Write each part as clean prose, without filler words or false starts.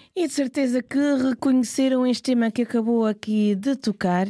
E de certeza que reconheceram este tema que acabou aqui de tocar.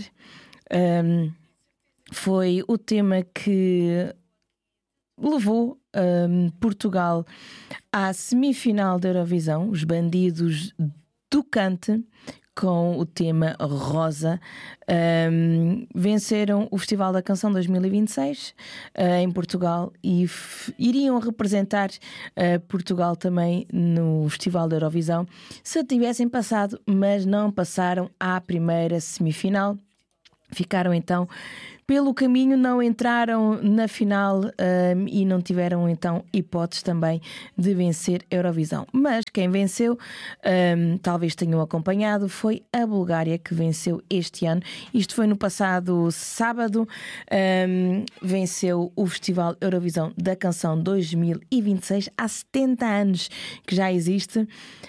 Foi o tema que levou Portugal à semifinal da Eurovisão, os Bandidos do Cante, com o tema Rosa. Venceram o Festival da Canção 2026 em Portugal e iriam representar Portugal também no Festival da Eurovisão se tivessem passado, mas não passaram à primeira semifinal. Ficaram então pelo caminho, não entraram na final e não tiveram então hipótese também de vencer a Eurovisão. Mas quem venceu, talvez tenham acompanhado, foi a Bulgária, que venceu este ano. Isto foi no passado sábado, venceu o Festival Eurovisão da Canção 2026, há 70 anos que já existe.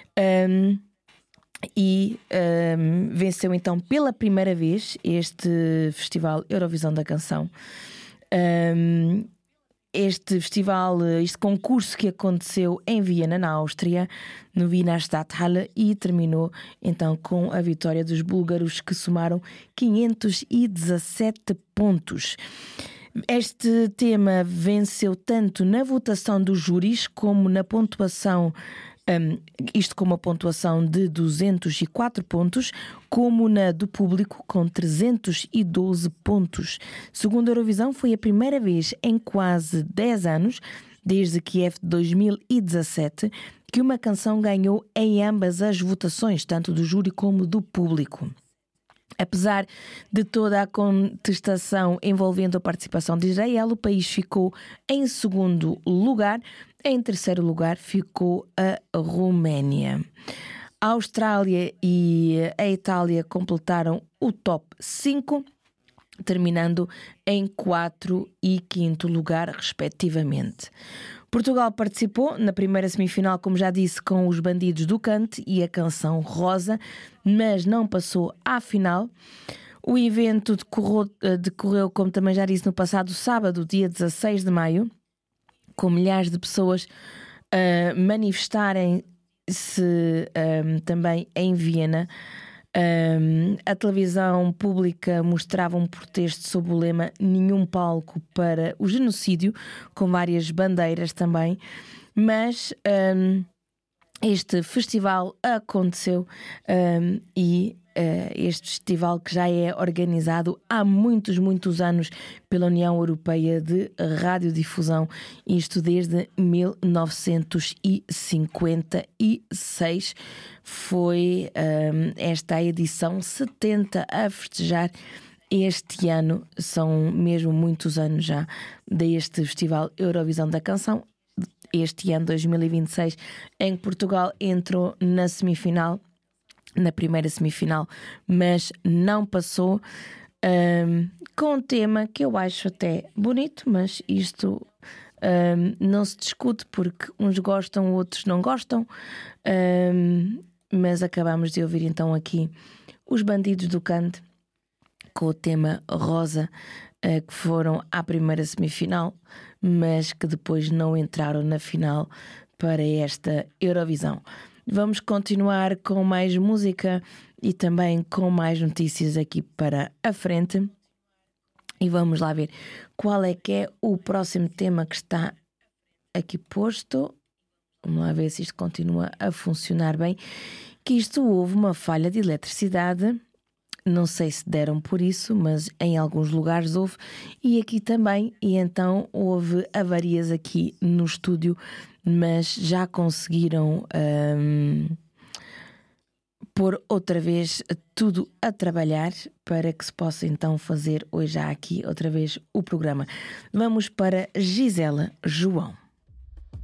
E venceu então pela primeira vez este Festival Eurovisão da Canção. Este festival, este concurso que aconteceu em Viena, na Áustria, no Wiener Stadthalle, e terminou então com a vitória dos búlgaros, que somaram 517 pontos. Este tema venceu tanto na votação dos júris como na pontuação, isto com uma pontuação de 204 pontos, como na do público, com 312 pontos. Segundo a Eurovisão, foi a primeira vez em quase 10 anos, desde Kiev 2017, que uma canção ganhou em ambas as votações, tanto do júri como do público. Apesar de toda a contestação envolvendo a participação de Israel, o país ficou em segundo lugar. Em terceiro lugar ficou a Roménia. A Austrália e a Itália completaram o top 5, terminando em 4º e 5º lugar, respectivamente. Portugal participou na primeira semifinal, como já disse, com os Bandidos do Cante e a canção Rosa, mas não passou à final. O evento decorreu, como também já disse, no passado sábado, dia 16 de maio, com milhares de pessoas manifestarem-se também em Viena. A televisão pública mostrava um protesto sob o lema "Nenhum palco para o genocídio", com várias bandeiras também, mas este festival aconteceu e este festival, que já é organizado há muitos anos pela União Europeia de Radiodifusão, isto desde 1956, foi esta a edição 70 a festejar este ano. São mesmo muitos anos já deste Festival Eurovisão da Canção. Este ano, 2026, em que Portugal entrou na semifinal, na primeira semifinal, mas não passou, com um tema que eu acho até bonito, mas isto não se discute, porque uns gostam, outros não gostam, mas acabamos de ouvir então aqui os Bandidos do Cante com o tema Rosa, que foram à primeira semifinal, mas que depois não entraram na final para esta Eurovisão. Vamos continuar com mais música e também com mais notícias aqui para a frente. E vamos lá ver qual é que é o próximo tema que está aqui posto. Vamos lá ver se isto continua a funcionar bem. Que isto houve uma falha de eletricidade. Não sei se deram por isso, mas em alguns lugares houve, e aqui também, e então houve avarias aqui no estúdio, mas já conseguiram pôr outra vez tudo a trabalhar para que se possa então fazer hoje já aqui outra vez o programa. Vamos para Gisela João.